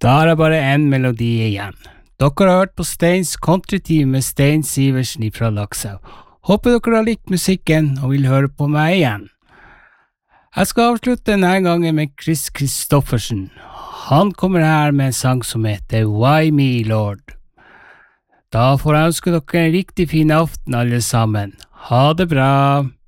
Da er det bare en melodi igjen. Dere har hørt på Steins Countrytime med Stein Siversen fra Lakshaug. Håper dere har likt musikken og vil høre på meg igjen. Jeg skal avslutte denne gangen med Chris Kristoffersen. Han kommer her med en sang som heter Why Me Lord. Da får jeg ønske dere en riktig fin aften alle sammen. Ha det bra!